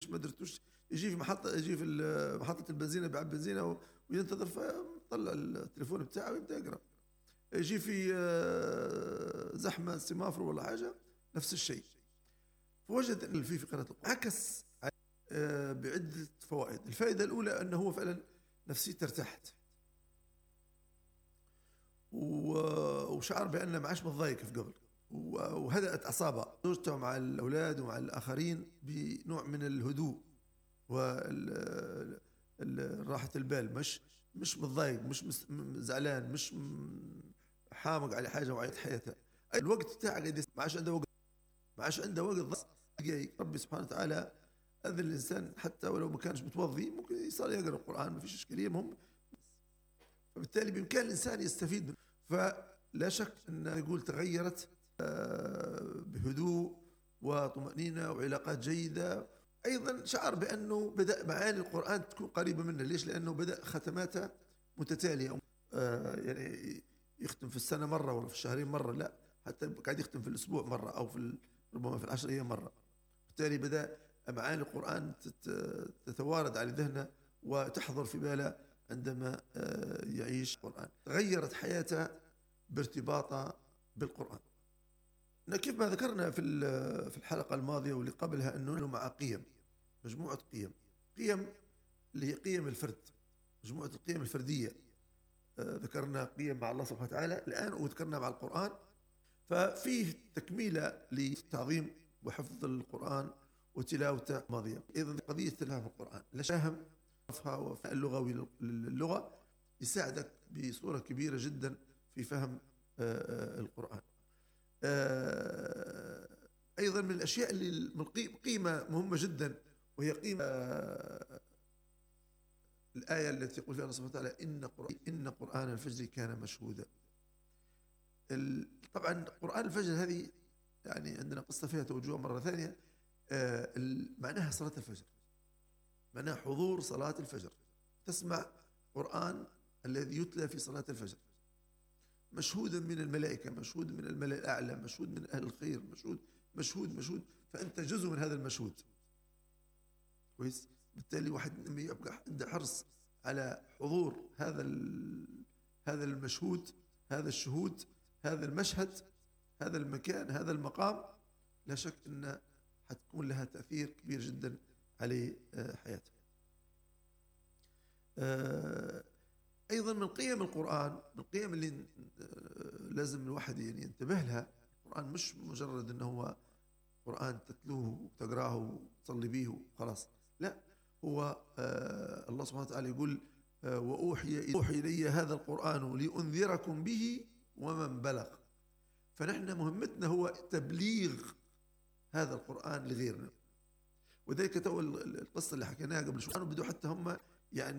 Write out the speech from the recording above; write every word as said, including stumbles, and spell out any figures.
ما درتوش، يجي في محطة يجي في محطة البنزينة بيعبي بنزينة وينتظر، فطلع التليفون بتاعه ويبدأ يقرأ. يجي في زحمة سيمافور ولا حاجة نفس الشيء. فوجد أن في في قراءة القرآن عكس بعدة فوائد. الفائدة الأولى أنه هو فعلا نفسيته ارتاحت، وشعر بأن ما عادش متضايق في قبل، وهدأت أعصابه زوجته مع الأولاد ومع الآخرين بنوع من الهدوء والراحة البال، مش مش متضايق، مش زعلان، مش حامق على حاجة وعيط حياته. الوقت بتاعه قاعد ما عادش عنده وقت، ما عادش عنده وقت. ربي سبحانه وتعالى أذن الإنسان حتى ولو ما كانش متوضي ممكن يصير يقرأ القرآن، ما فيش إشكالية مهم. فبالتالي بإمكان الإنسان يستفيد منه. فلا شك أن يقول تغيرت بهدوء وطمأنينة وعلاقات جيدة. أيضا شعر بأنه بدأ معاني القرآن تكون قريبة منه. ليش؟ لأنه بدأ ختماته متتالية، يعني يختم في السنة مرة ولا في الشهرين مرة، لا، حتى قاعد يختم في الأسبوع مرة أو في ربما في العشر أيام مرة. بالتالي بدأ معاني القرآن تتوارد على ذهنه وتحضر في باله عندما يعيش القرآن. تغيرت حياته بارتباطه بالقرآن. كيف ما ذكرنا في في الحلقة الماضية واللي قبلها أنه مع قيم، مجموعة قيم، قيم اللي هي قيم الفرد، مجموعة القيم الفردية. ذكرنا قيم مع الله سبحانه وتعالى الآن، وذكرنا مع القرآن. ففيه تكميلة لتعظيم وحفظ القرآن وتلاوته ماضية. إذن قضية تلاوة القرآن لشاهم وفهم اللغوي للغة يساعدك بصورة كبيرة جدا في فهم القرآن. أيضا من الأشياء اللي من قيمة مهمة جدا، وهي قيمة الآية التي يقول فيها الله سبحانه وتعالى إن قرآن, إن قرآن الفجر كان مشهودا. طبعا قرآن الفجر هذه يعني عندنا قصة فيها توجهها مرة ثانية. معناها صلاة الفجر، معناها حضور صلاة الفجر، تسمع قرآن الذي يتلى في صلاة الفجر، مشهودا من الملائكة، مشهود من الملأ الأعلى، مشهود من أهل الخير، مشهود مشهود مشهود فأنت جزء من هذا المشهود. كويس؟ بالتالي واحد لما يبقى عنده حرص على حضور هذا هذا المشهود، هذا الشهود، هذا المشهد، هذا المكان، هذا المقام، لا شك أن حتكون لها تأثير كبير جدا على حياته. أيضا من قيم القرآن، من القيم اللي لازم الواحد يعني ينتبه لها، القرآن مش مجرد أنه هو قرآن تتلوه وتقراه وتصلي به وخلاص، لا، هو الله سبحانه وتعالى يقول وأوحي أوحي إلي هذا القرآن لأنذركم به ومن بلغ. فنحن مهمتنا هو تبليغ هذا القرآن لغيرنا. وذلك تو القصة اللي حكيناها قبل شوي، بدوا حتى هم يعني